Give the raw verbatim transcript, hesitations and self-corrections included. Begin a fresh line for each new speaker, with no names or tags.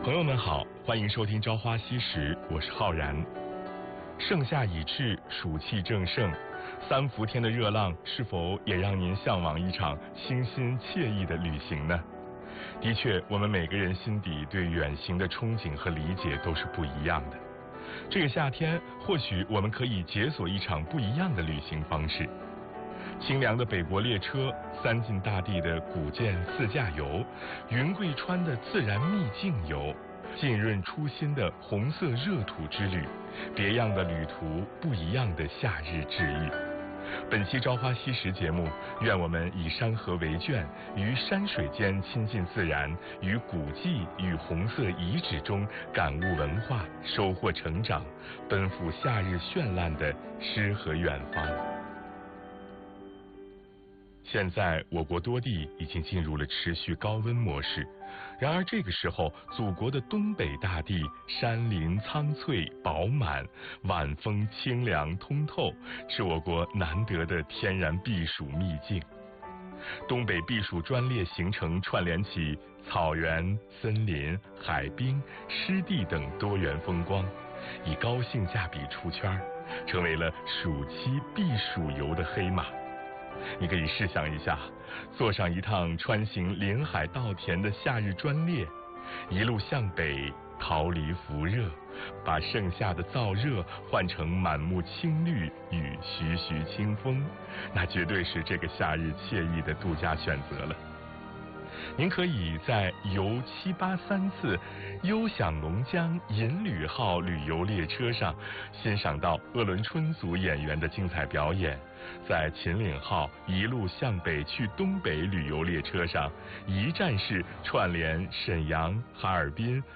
朋友们好，欢迎收听《朝花夕拾》，我是浩然。盛夏已至，暑气正盛，三伏天的热浪是否也让您向往一场清新惬意的旅行呢？的确，我们每个人心底对远行的憧憬和理解都是不一样的。这个夏天，或许我们可以解锁一场不一样的旅行方式。清凉的北国列车，三晋大地的古建自驾游，云贵川的自然秘境游，浸润初心的红色热土之旅，别样的旅途，不一样的夏日治愈。本期朝花夕拾节目，愿我们以山河为卷，于山水间亲近自然，于古迹与红色遗址中感悟文化，收获成长，奔赴夏日绚烂的诗和远方。现在我国多地已经进入了持续高温模式，然而这个时候，祖国的东北大地山林苍翠饱满，晚风清凉通透，是我国难得的天然避暑秘境。东北避暑专列行程串联起草原、森林、海滨、湿地等多元风光，以高性价比出圈，成为了暑期避暑游的黑马。你可以试想一下，坐上一趟穿行林海稻田的夏日专列，一路向北，逃离伏热，把盛夏的燥热换成满目青绿与徐徐清风，那绝对是这个夏日惬意的度假选择了。您可以在游七八三次优享龙江银旅号旅游列车上欣赏到鄂伦春族演员的精彩表演，在秦岭号一路向北去东北旅游列车上，一站式串联沈阳、哈尔滨、